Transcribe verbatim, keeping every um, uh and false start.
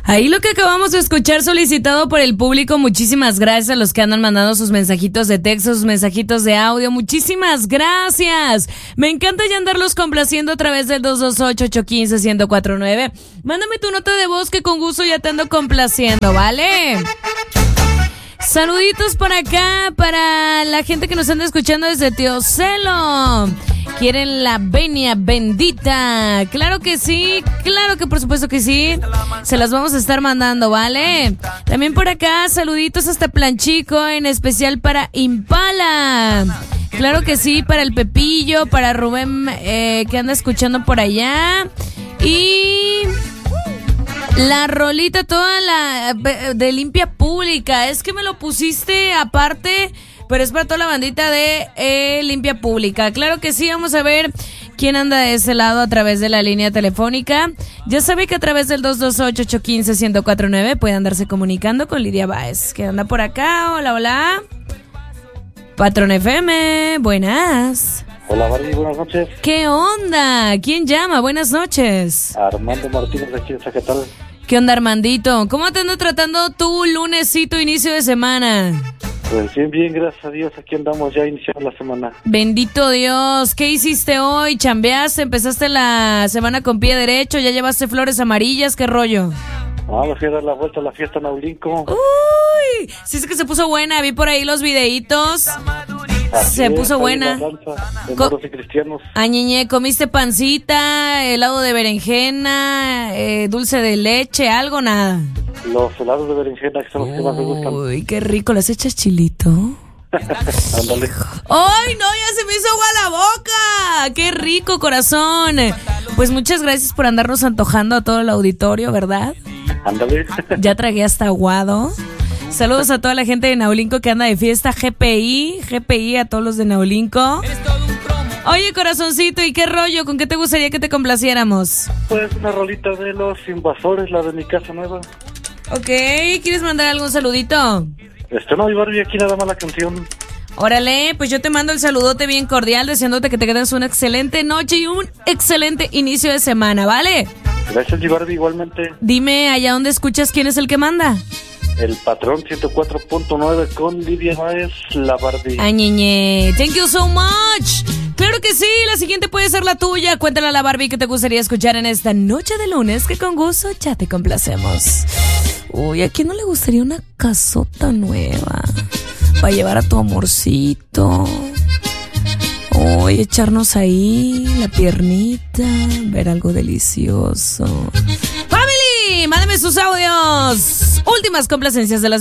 Ahí lo que acabamos de escuchar solicitado por el público, muchísimas gracias a los que andan mandando sus mensajitos de texto, sus mensajitos de audio, muchísimas gracias. Me encanta ya andarlos complaciendo a través del dos dos ocho, ocho uno cinco, uno cero cuatro nueve. Mándame tu nota de voz que con gusto ya te ando complaciendo, ¿vale? Saluditos por acá para la gente que nos anda escuchando desde Teocelo. ¿Quieren la venia bendita? Claro que sí, claro que por supuesto que sí. Se las vamos a estar mandando, ¿vale? También por acá, saluditos hasta Planchico, en especial para Impala. Claro que sí, para el Pepillo, para Rubén, eh, que anda escuchando por allá. Y... la rolita toda la de Limpia Pública. Es que me lo pusiste aparte, pero es para toda la bandita de eh, Limpia Pública. Claro que sí, vamos a ver quién anda de ese lado a través de la línea telefónica. Ya sabe que a través del dos dos ocho, ocho uno cinco, uno cero cuatro nueve puede andarse comunicando con Lidia Báez, que anda por acá. Hola, hola. Patrón F M, buenas. Hola, Barbie, buenas noches. ¿Qué onda? ¿Quién llama? Buenas noches. Armando Martínez de aquí de Zacatal. ¿Qué onda, Armandito? ¿Cómo te anda tratando tu lunesito, inicio de semana? Pues bien, bien, gracias a Dios. Aquí andamos ya iniciando la semana. Bendito Dios. ¿Qué hiciste hoy? ¿Chambeaste? ¿Empezaste la semana con pie derecho? ¿Ya llevaste flores amarillas? ¿Qué rollo? Ah, me fui a dar la vuelta a la fiesta Naulinco. Uy, sí es que se puso buena. Vi por ahí los videitos. Así se es, puso buena. De moros y cristianos. Añeñe, ¿comiste pancita, helado de berenjena, eh, dulce de leche, algo, nada? Los helados de berenjena, que son los que más me gustan. Uy, qué rico. ¿Las echas chilito? Ándale. ¡Ay, no! Ya se me hizo agua la boca. ¡Qué rico, corazón! Pues muchas gracias por andarnos antojando a todo el auditorio, ¿verdad? Ándale. Ya tragué hasta aguado. Saludos a toda la gente de Naulinco que anda de fiesta. G P I, G P I a todos los de Naulinco. Oye, corazoncito, ¿y qué rollo? ¿Con qué te gustaría que te complaciéramos? Pues una rolita de Los Invasores, la de Mi Casa Nueva. Ok, ¿quieres mandar algún saludito? Este no, y Barbie, aquí nada más la canción. Órale, pues yo te mando el saludote bien cordial, deseándote que te quedes una excelente noche y un excelente inicio de semana, ¿vale? Gracias, y Barbie, igualmente. Dime, allá donde escuchas, ¿quién es el que manda? El Patrón ciento cuatro punto nueve con Lidia Báez, la Barbie. Añeñe, thank you so much. Claro que sí, la siguiente puede ser la tuya. Cuéntale a la Barbie que te gustaría escuchar en esta noche de lunes, que con gusto ya te complacemos. Uy, ¿a quién no le gustaría una casota nueva para llevar a tu amorcito? Uy, echarnos ahí la piernita, ver algo delicioso. ¡Family! Mándame sus audios. Últimas complacencias de las